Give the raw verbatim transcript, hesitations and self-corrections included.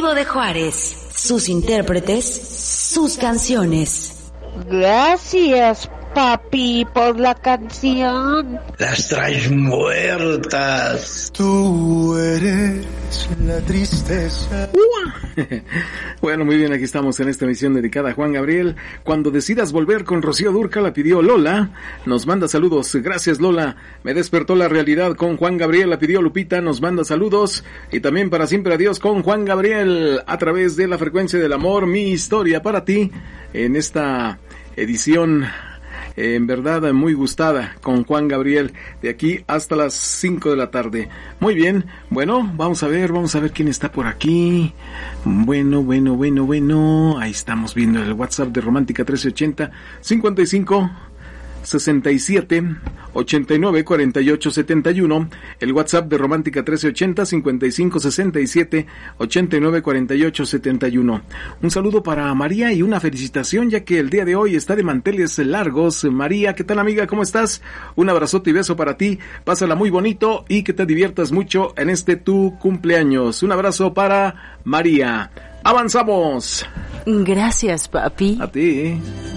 Vivo de Juárez, sus intérpretes, sus canciones. Gracias, papi, por la canción. Las traes muertas. Tú eres la tristeza. Bueno, muy bien, aquí estamos en esta emisión dedicada a Juan Gabriel. Cuando decidas volver con Rocío Dúrcal, la pidió Lola. Nos manda saludos. Gracias, Lola. Me despertó la realidad con Juan Gabriel, la pidió Lupita. Nos manda saludos. Y también para siempre adiós con Juan Gabriel a través de la frecuencia del amor. Mi historia para ti en esta edición Eh, en verdad muy gustada con Juan Gabriel de aquí hasta las cinco de la tarde. Muy bien, bueno, vamos a ver, vamos a ver quién está por aquí. Bueno, bueno, bueno, bueno, ahí estamos viendo el WhatsApp de Romántica trece ochenta, cincuenta y cinco, sesenta y siete, ochenta y nueve, cuarenta y ocho, setenta y uno, el WhatsApp de Romántica trece ochenta, cincuenta y cinco, sesenta y siete, ochenta y nueve, cuarenta y ocho, setenta y uno. Un saludo para María y una felicitación ya que el día de hoy está de manteles largos. María, ¿qué tal, amiga? ¿Cómo estás? Un abrazote y beso para ti, pásala muy bonito y que te diviertas mucho en este tu cumpleaños. Un abrazo para María. ¡Avanzamos! Gracias, papi. A ti.